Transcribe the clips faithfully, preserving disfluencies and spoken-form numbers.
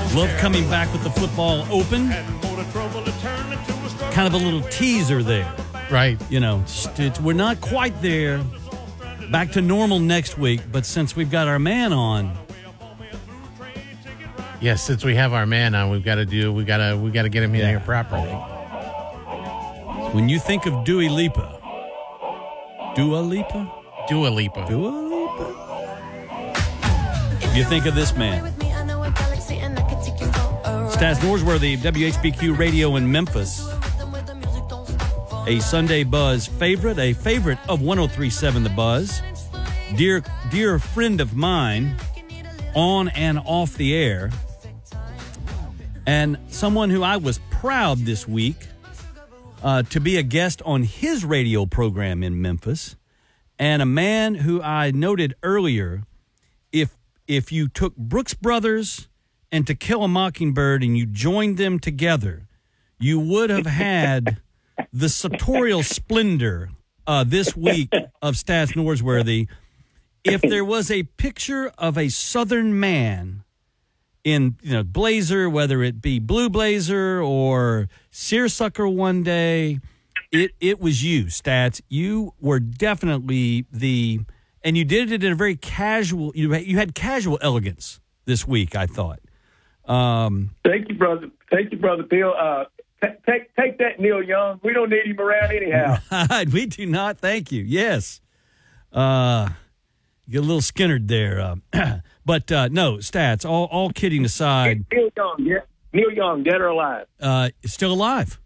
Love coming back with the football open. Kind of a little teaser there. Right. You know, it's, we're not quite there. Back to normal next week, but since we've got our man on. Yes, since we have our man on, we've got to do, we got to, we got to get him in Yeah. here properly. When you think of Dua Lipa, Dua Lipa? Dua Lipa. Dua Lipa? You think of this man. Stas Norsworthy, W H B Q Radio in Memphis. A Sunday Buzz favorite, a favorite of one oh three point seven The Buzz. Dear, dear friend of mine, on and off the air. And someone who I was proud this week uh, to be a guest on his radio program in Memphis. And a man who I noted earlier, if if you took Brooks Brothers and To Kill a Mockingbird and you joined them together, you would have had the sartorial splendor uh, this week of Stas Norsworthy. If there was a picture of a Southern man in, you know, blazer, whether it be blue blazer or seersucker one day, it it was you, Stats. You were definitely the, and you did it in a very casual, you you had casual elegance this week, I thought. Um, Thank you, brother. Thank you, brother Bill. Uh, t- take take that, Neil Young. We don't need him around anyhow. Right, we do not. Thank you. Yes. Uh, you get a little Skinnered there. Uh, but uh, no, Stats, all, all kidding aside. Neil Young, yeah. Neil Young, dead or alive? Uh, still alive.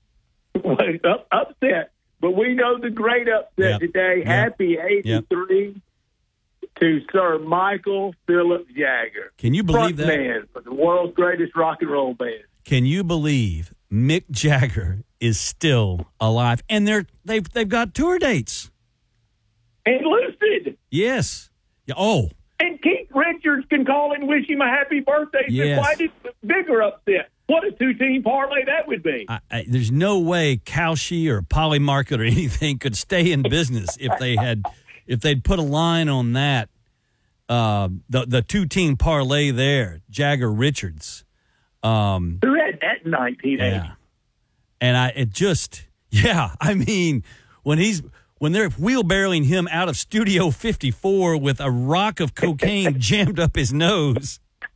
Up, upset. But we know the great upset Yep. today. Yep. Happy eighty-three yep. to Sir Michael Philip Jagger. Can you believe that? Man for the world's greatest rock and roll band. Can you believe Mick Jagger is still alive? And they're they've they've got tour dates. And lucid. Yes. Yeah. Oh. And Keith Richards can call and wish him a happy birthday. Yes. Why did bigger upset? What a two-team parlay that would be. I, I, there's no way Cowshe or Polymarket or anything could stay in business if they had if they'd put a line on that. Uh, the the two-team parlay there, Jagger Richards. Um, Who had that in nineteen eighty? Yeah. And I it just yeah, I mean when he's when they're wheelbarrowing him out of Studio fifty-four with a rock of cocaine jammed up his nose.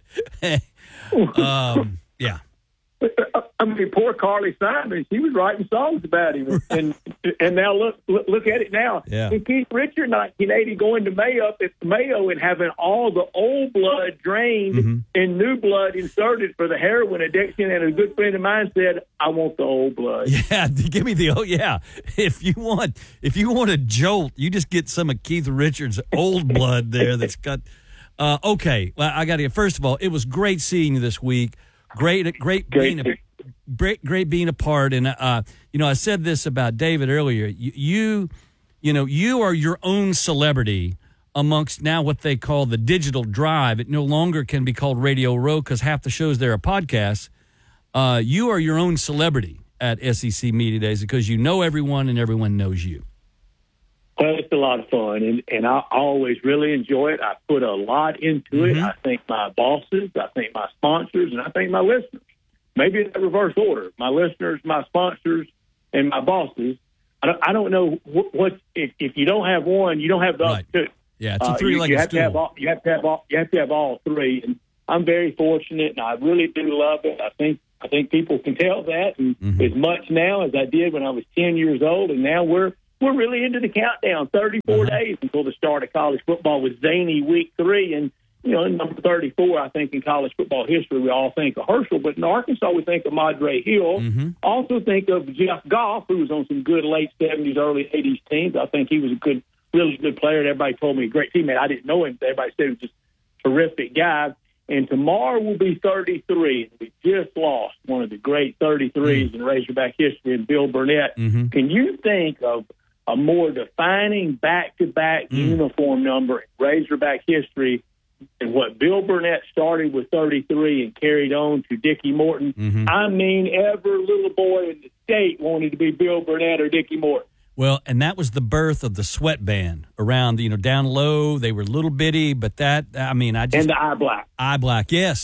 um, yeah. I mean, poor Carly Simon. She was writing songs about him, and and now look look, look at it now. Yeah. And Keith Richards, nineteen eighty, going to Mayo at Mayo and having all the old blood drained Mm-hmm. and new blood inserted for the heroin addiction. And a good friend of mine said, "I want the old blood." Yeah, give me the oh yeah. If you want, if you want a jolt, you just get some of Keith Richards' old blood there. That's got. Uh, okay, well, I got to. First of all, it was great seeing you this week. Great, great, Great. being a, great, great being a part. And uh, you know, I said this about David earlier. You, you, you know, you are your own celebrity amongst now what they call the digital drive. It no longer can be called Radio Row because half the shows there are podcasts. Uh, you are your own celebrity at S E C Media Days because you know everyone and everyone knows you. Well, it's a lot of fun, and, and I always really enjoy it. I put a lot into Mm-hmm. it. I thank my bosses, I thank my sponsors, and I thank my listeners. Maybe in reverse order. My listeners, my sponsors, and my bosses. I don't, I don't know what, what if, if you don't have one, you don't have the Right. other two. Yeah, it's a Uh, you, three-legged you have to have stool. all, you have to have all you have to have all three, and I'm very fortunate, and I really do love it. I think I think people can tell that, and Mm-hmm. as much now as I did when I was ten years old, and now we're we're really into the countdown. thirty-four Uh-huh. days until the start of college football with zany week three, and you know, number thirty-four. I think in college football history, we all think of Herschel, but in Arkansas, we think of Madre Hill. Mm-hmm. Also think of Jeff Goff, who was on some good late seventies, early eighties teams. I think he was a good, really good player. Everybody told me a great teammate. I didn't know him. Everybody said he was just a terrific guy. And tomorrow will be thirty-three. We just lost one of the great thirty-threes mm-hmm. in Razorback history, and Bill Burnett. Mm-hmm. Can you think of a more defining back-to-back mm. uniform number in Razorback history than what Bill Burnett started with thirty-three and carried on to Dickie Morton? Mm-hmm. I mean, every little boy in the state wanted to be Bill Burnett or Dickie Morton. Well, and that was the birth of the sweat band around, you know, down low. They were little bitty, but that, I mean, I just. And the eye black. Eye black, yes.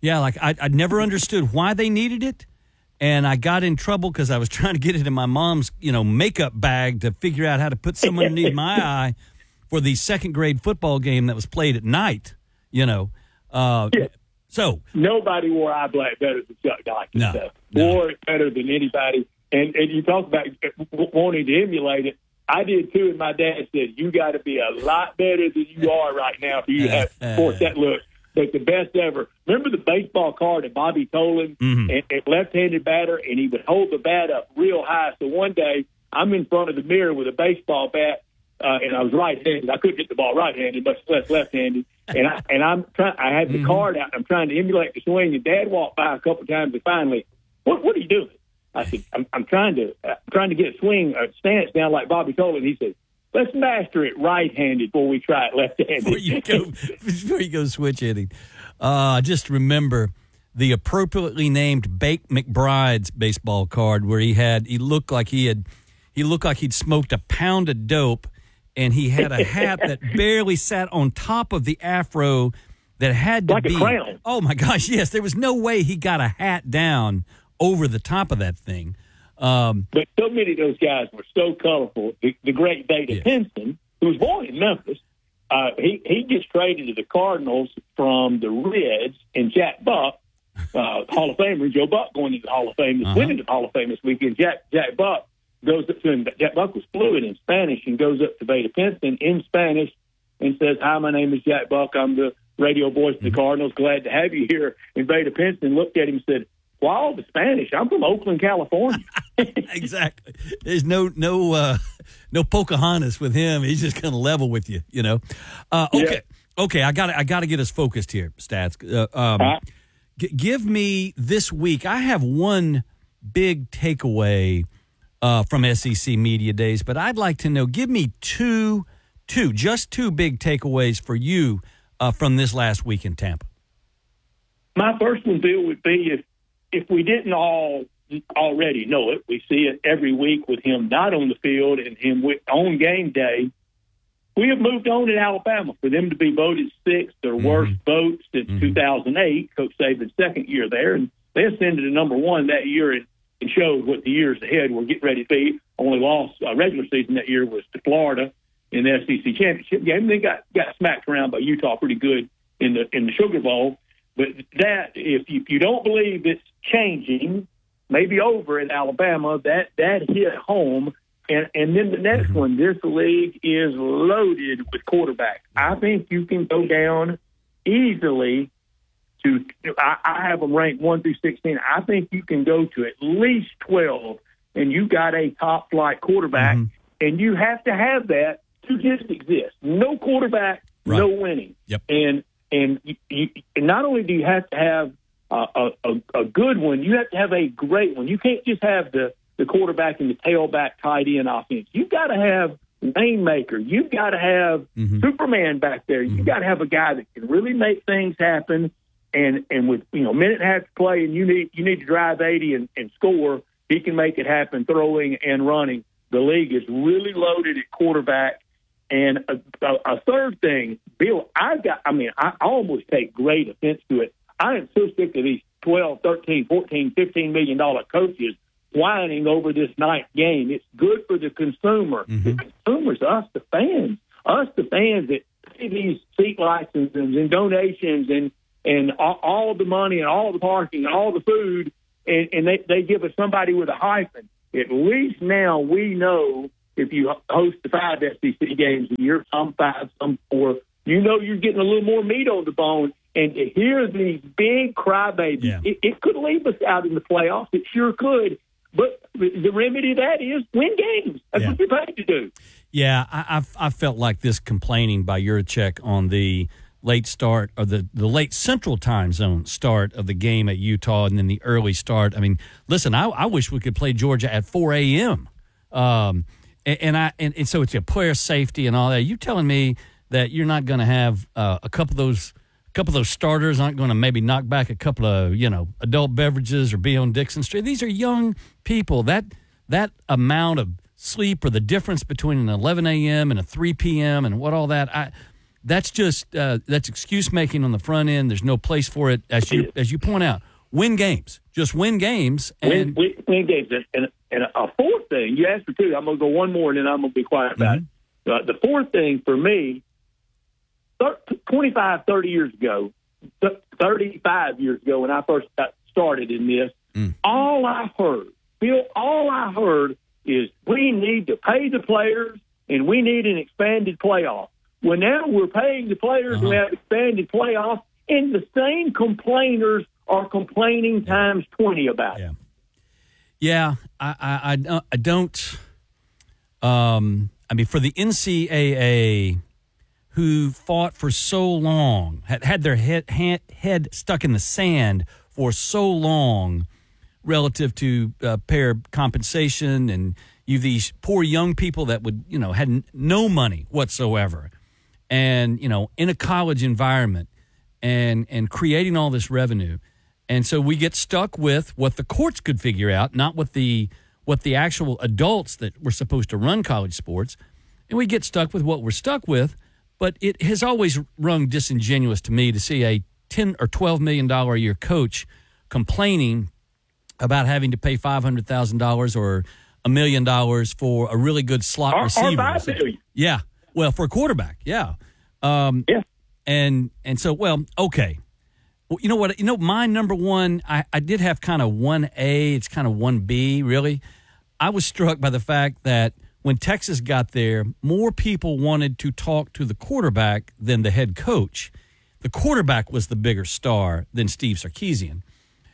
Yeah, like I I never understood why they needed it. And I got in trouble because I was trying to get it in my mom's, you know, makeup bag to figure out how to put some underneath my eye for the second grade football game that was played at night, you know. Uh, yeah. So nobody wore eye black better than Chuck Dawkins. No, So. no. Wore it better than anybody. And and you talk about wanting to emulate it. I did too, and my dad said, you got to be a lot better than you are right now for you to have to force that look. But the best ever. Remember the baseball card of Bobby Tolan, Mm-hmm. and, and left-handed batter, and he would hold the bat up real high. So one day, I'm in front of the mirror with a baseball bat, uh, and I was right-handed. I couldn't hit the ball right-handed, much less left-handed. And I and I'm trying. I had the Mm-hmm. card out. And I'm trying to emulate the swing. And Dad walked by a couple times, and finally, what What are you doing? I said, I'm, I'm trying to uh, trying to get a swing, a stance down like Bobby Tolan. He said, let's master it right-handed before we try it left-handed. before you go, before you go switch hitting, uh, just remember the appropriately named Bake McBride's baseball card, where he had he looked like he had he looked like he'd smoked a pound of dope, and he had a hat that barely sat on top of the afro that had to Like a be crown. Oh my gosh, yes, there was no way he got a hat down over the top of that thing. Um, But so many of those guys were so colorful. The, the great Vada Yeah. Pinson, who was born in Memphis, uh, he, he gets traded to the Cardinals from the Reds, and Jack Buck, uh, Hall of Famer, Joe Buck going into the Hall of Fame, Uh-huh. winning the Hall of Fame this weekend. Jack Jack Buck goes up to him. Jack Buck was fluent in Spanish and goes up to Vada Pinson in Spanish and says, "Hi, my name is Jack Buck. I'm the radio voice of the Cardinals. Glad to have you here." And Vada Pinson looked at him and said, "Why all the Spanish? I'm from Oakland, California." exactly. There's no no uh, no Pocahontas with him. He's just going to level with you, you know. Uh, okay, Yeah. okay. I got I got to get us focused here, Stats. Uh, um, Uh, g- give me this week. I have one big takeaway uh, from S E C Media Days, but I'd like to know. Give me two, two, just two big takeaways for you uh, from this last week in Tampa. My first one, Bill, would be if if we didn't all already know it, we see it every week with him not on the field and him with, on game day. We have moved on in Alabama for them to be voted sixth, their Mm-hmm. worst vote since Mhm. two thousand eight. Coach Saban's second year there, and they ascended to number one that year and, and showed what the years ahead were getting ready to be. Only lost uh, regular season that year was to Florida in the S E C championship game. They got got smacked around by Utah pretty good in the in the Sugar Bowl. But that, if you, if you don't believe it's changing, maybe over in Alabama, that that hit home. And and then the next Mm-hmm. one, this league is loaded with quarterbacks. I think you can go down easily to, I, I have them ranked one through sixteen. I think you can go to at least twelve, and you got a top flight quarterback, Mm-hmm. and you have to have that to just exist. No quarterback, Right. no winning. Yep. And and you, you, and not only do you have to have uh, a, a, a good one, you have to have a great one. You can't just have the, the quarterback and the tailback tight end offense. You've got to have Rainmaker. You've got to have Mhm. Superman back there. You've got to have a guy that can really make things happen. And and with you know minute and a half to play, and you need you need to drive eighty and, and score. He can make it happen, throwing and running. The league is really loaded at quarterback. And a, a, a third thing, Bill, I've got, I mean, I almost take great offense to it. I am so sick of these twelve, thirteen, fourteen, fifteen million dollar coaches whining over this ninth game. It's good for the consumer. Mm-hmm. The consumers, us, the fans, us, the fans that pay these seat licenses and donations and, and all, all the money and all the parking and all the food, and, and they, they give us somebody with a hyphen. At least now we know if you host the five S E C games a year, some five, some four, you know you're getting a little more meat on the bone. And to hear these big crybabies, Yeah. it, it could leave us out in the playoffs. It sure could. But the remedy to that is win games. That's Yeah. what you're paid to do. Yeah, I, I've, I felt like this complaining by Yurachek on the late start or the, the late Central Time Zone start of the game at Utah and then the early start. I mean, listen, I, I wish we could play Georgia at four a.m. Um, and, and I and, and so it's a player safety and all that. You telling me that you're not going to have uh, a couple of those a couple of those starters aren't going to maybe knock back a couple of, you know, adult beverages or be on Dixon Street? These are young people. That that amount of sleep or the difference between an eleven a.m. and a three p.m. and what all that, I that's just uh, that's excuse making on the front end. There's no place for it, as you as you point out. Win games, just win games, and win, win, win games. And, and a fourth thing, you asked for two. I'm going to go one more, and then I'm going to be quiet about mm-hmm. it. Uh, the fourth thing for me, twenty-five, thirty years ago, thirty-five years ago when I first got started in this, mm. all I heard, Bill, all I heard is we need to pay the players and we need an expanded playoff. Well, now we're paying the players uh-huh. and we have expanded playoffs, and the same complainers are complaining times twenty about it. Yeah, yeah I, I, I, I don't um, – I mean, for the N C double A who fought for so long, had, had their head, head, head stuck in the sand for so long relative to uh, pair compensation, and you these poor young people that would, you know, had n- no money whatsoever, and, you know, in a college environment and and creating all this revenue. And so we get stuck with what the courts could figure out, not what the what the actual adults that were supposed to run college sports. And we get stuck with what we're stuck with. But it has always rung disingenuous to me to see a ten or twelve million dollars a year coach complaining about having to pay five hundred thousand dollars or a million dollars for a really good slot or, receiver. Or five million. Yeah. Well, for a quarterback. Yeah. Um, yeah. And, and so, well, okay. Well, you know what? You know, my number one, I, I did have kind of one A. It's kind of one B, really. I was struck by the fact that when Texas got there, more people wanted to talk to the quarterback than the head coach. The quarterback was the bigger star than Steve Sarkisian.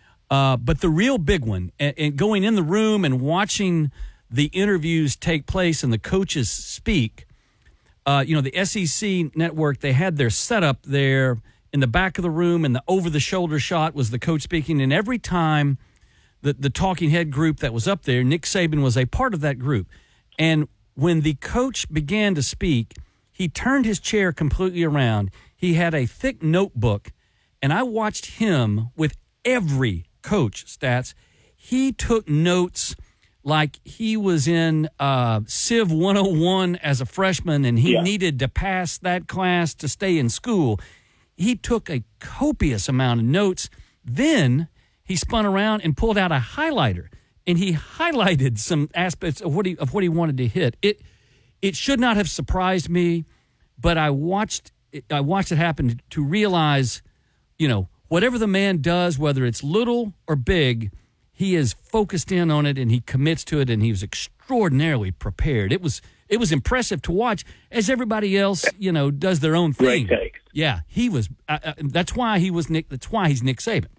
Uh, but the real big one, and, and going in the room and watching the interviews take place and the coaches speak, uh, you know, the S E C network, they had their setup there in the back of the room, and the over-the-shoulder shot was the coach speaking. And every time the, the talking head group that was up there, Nick Saban was a part of that group. And when the coach began to speak, he turned his chair completely around. He had a thick notebook, and I watched him with every coach stats. He took notes like he was in uh, Civ one oh one as a freshman, and he yeah. needed to pass that class to stay in school. He took a copious amount of notes. Then he spun around and pulled out a highlighter, and he highlighted some aspects of what he of what he wanted to hit. It it should not have surprised me, but I watched I watched it happen to realize, you know, whatever the man does, whether it's little or big, he is focused in on it and he commits to it, and he was extraordinarily prepared. It was it was impressive to watch as everybody else, you know, does their own thing. Great take. Yeah, he was. Uh, uh, that's why he was Nick. That's why he's Nick Saban.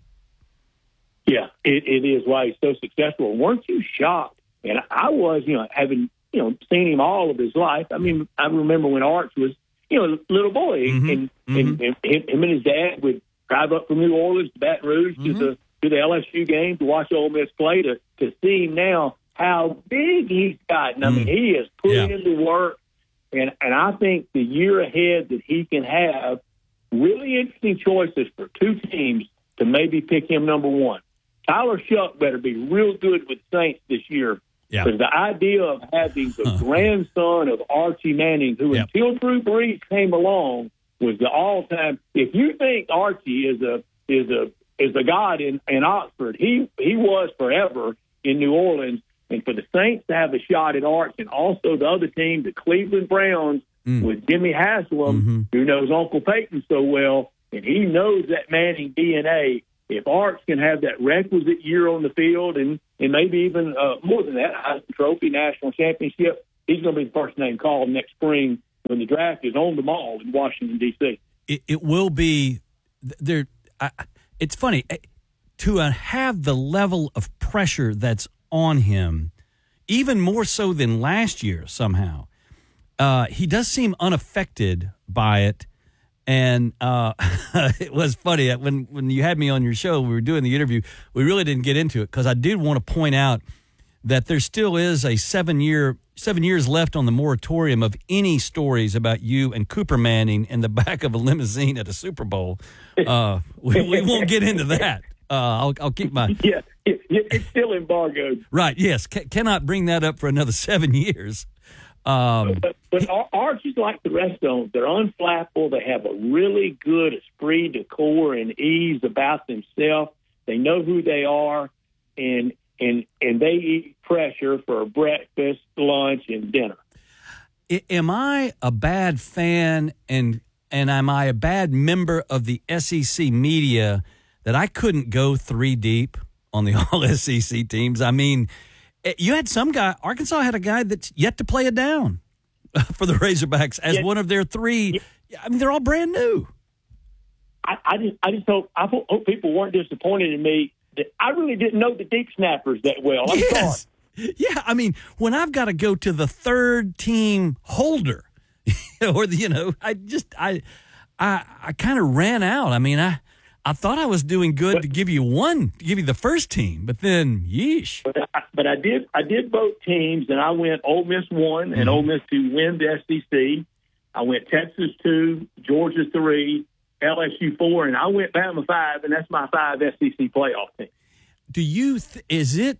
Yeah, it, it is why he's so successful. Weren't you shocked? And I was, you know, having you know seen him all of his life. I mean, I remember when Arch was, you know, a little boy, mm-hmm. and, mm-hmm. and, and him and his dad would drive up from New Orleans to Baton Rouge mm-hmm. to the to the L S U game to watch Ole Miss play. To to see him now, how big he's gotten. I mean, mm. he has put yeah. into work, and and I think the year ahead that he can have really interesting choices for two teams to maybe pick him number one. Tyler Shuck better be real good with Saints this year. Yeah. Because the idea of having the grandson of Archie Manning, who yep. until Drew Brees came along was the all-time. If you think Archie is a is a is a god in, in Oxford, he he was forever in New Orleans. And for the Saints to have a shot at Arch, and also the other team, the Cleveland Browns, mm. with Jimmy Haslam, mm-hmm. who knows Uncle Peyton so well, and he knows that Manning D N A. If Arch can have that requisite year on the field, and, and maybe even uh, more than that, Heisman Trophy, national championship, he's going to be the first name called next spring when the draft is on the mall in Washington, D C It, it will be there. I, it's funny to uh, have the level of pressure that's on him, even more so than last year somehow. Uh, he does seem unaffected by it. And uh, it was funny that when, when you had me on your show, we were doing the interview, we really didn't get into it because I did want to point out that there still is a seven year seven years left on the moratorium of any stories about you and Cooper Manning in the back of a limousine at a Super Bowl. Uh, we, we won't get into that. Uh, I'll, I'll keep my yeah. It, it's still embargoed. Right. Yes. C- cannot bring that up for another seven years. Um, but but Arch is like the rest of them. They're unflappable. They have a really good esprit de corps and ease about themselves. They know who they are, and and and they eat pressure for breakfast, lunch, and dinner. Am I a bad fan and and am I a bad member of the S E C media that I couldn't go three deep on the all S E C teams? I mean, you had some guy, Arkansas had a guy that's yet to play it down for the Razorbacks as yeah. one of their three. I mean, they're all brand new. I, I just I just hope I hope people weren't disappointed in me. That I really didn't know the deep snappers that well. I'm yes. sorry. Yeah, I mean, when I've got to go to the third team holder, or the, you know, I just I I I kind of ran out. I mean, I I thought I was doing good but, to give you one, to give you the first team, but then yeesh. But I, but I did I did both teams, and I went Ole Miss one mm-hmm. and Ole Miss to win the S E C. I went Texas two, Georgia three, L S U four, and I went Bama five, and that's my five S E C playoff team. Do you th- is it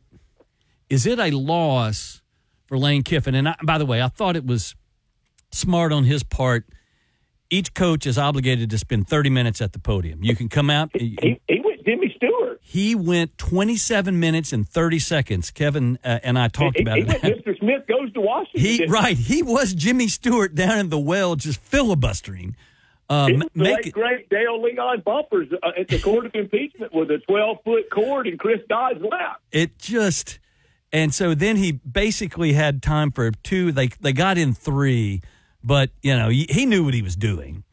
is it a loss for Lane Kiffin? And I, by the way, I thought it was smart on his part. Each coach is obligated to spend thirty minutes at the podium. You can come out. He, he, he went Jimmy Stewart. He went twenty-seven minutes and thirty seconds. Kevin uh, and I talked he, about he it. Went Mister Smith goes to Washington. He right. He was Jimmy Stewart down in the well, just filibustering. Um, the late, great Dale Leon bumpers uh, at the court of impeachment with a twelve-foot cord in Chris Dodd's lap. It just – and so then he basically had time for two. They they got in three, but, you know, he, he knew what he was doing.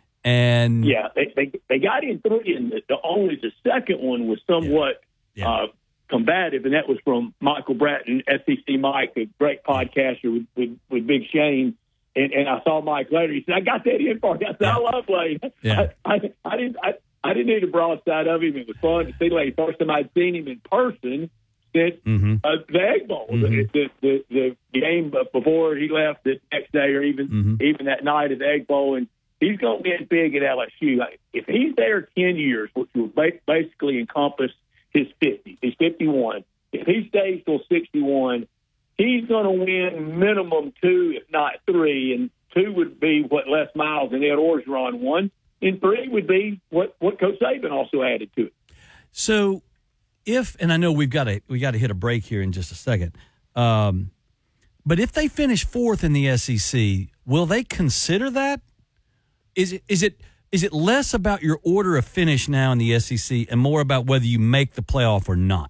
And yeah, they they, they got in three, and the, the only the second one was somewhat yeah. Yeah. Uh, combative, and that was from Michael Bratton, S E C Mike, a great podcaster with, with, with Big Shane. And, and I saw Mike later. He said, "I got that in for you." I said, yeah. "I love Lane. Yeah. I, I, I didn't. I, I didn't need a broadside of him. It was fun to see Lane. First time I'd seen him in person since mm-hmm. uh, the Egg Bowl, mm-hmm. the, the, the the game before he left the next day, or even mm-hmm. even that night at the Egg Bowl. And he's going to get big at L S U. Like, if he's there ten years, which will basically encompass his fifty, he's fifty-one. If he stays till sixty-one. He's going to win minimum two, if not three, and two would be what Les Miles and Ed Orgeron won, and three would be what, what Coach Saban also added to it. So, if and I know we've got to we got to hit a break here in just a second, um, but if they finish fourth in the S E C, will they consider that? Is it is it is it less about your order of finish now in the S E C and more about whether you make the playoff or not?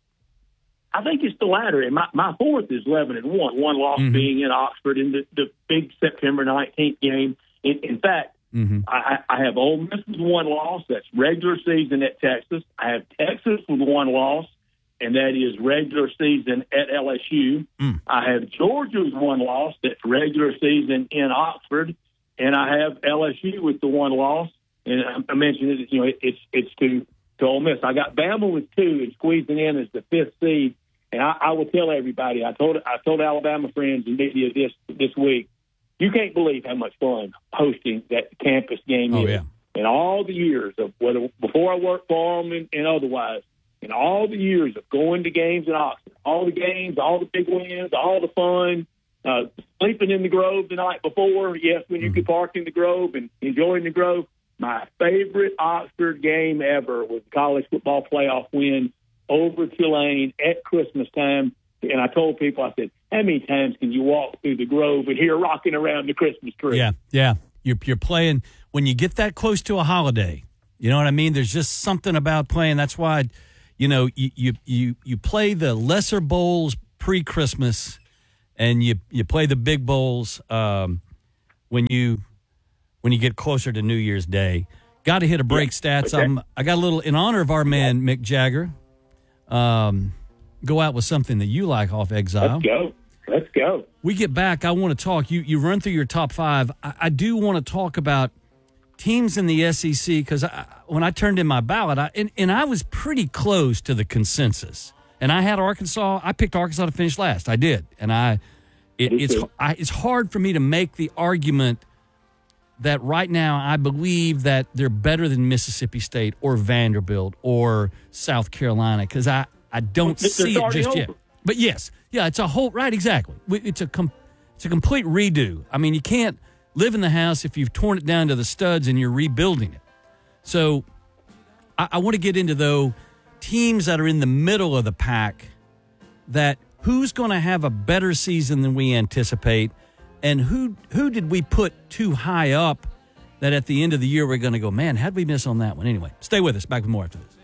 I think it's the latter. And my, my fourth is eleven and one. One loss mm-hmm. being in Oxford in the, the big September nineteenth game. In, in fact, mm-hmm. I, I have Ole Miss with one loss. That's regular season at Texas. I have Texas with one loss, and that is regular season at L S U. Mm. I have Georgia with one loss. That's regular season in Oxford, and I have L S U with the one loss. And I, I mentioned it. You know, it, it's it's to to Ole Miss. I got Bama with two and squeezing in as the fifth seed. And I, I will tell everybody, I told I told Alabama friends and media this this week, you can't believe how much fun hosting that campus game oh, is. Yeah. In all the years of whether before I worked for them and, and otherwise, in all the years of going to games in Oxford, all the games, all the big wins, all the fun, uh, sleeping in the Grove the night before, yes, when you mm-hmm. could park in the Grove and enjoying the Grove. My favorite Oxford game ever was the college football playoff win over Tulane at Christmas time. And I told people, I said, how many times can you walk through the Grove and hear rocking around the Christmas tree? Yeah, yeah. You're, you're playing, when you get that close to a holiday, you know what I mean? There's just something about playing. That's why, you know, you you you, you play the lesser bowls pre-Christmas and you, you play the big bowls um, when you when you get closer to New Year's Day. Got to hit a break, yeah, Stats. okay. I'm, I got a little, in honor of our man, Mick Jagger, um, go out with something that you like off Exile. Let's go. Let's go. We get back, I want to talk. You you run through your top five. I, I do want to talk about teams in the S E C because when I turned in my ballot, I, and, and I was pretty close to the consensus. And I had Arkansas. I picked Arkansas to finish last. I did. And I, it, it's I, it's hard for me to make the argument that right now I believe that they're better than Mississippi State or Vanderbilt or South Carolina because I, I don't They're see it just over. yet. But yes, yeah, it's a whole right, exactly. It's a com- It's a complete redo. I mean, you can't live in the house if you've torn it down to the studs and you're rebuilding it. So I, I want to get into, though, teams that are in the middle of the pack, that who's going to have a better season than we anticipate, and who who did we put too high up that at the end of the year we're going to go, man, how'd we miss on that one? Anyway, stay with us. Back with more after this.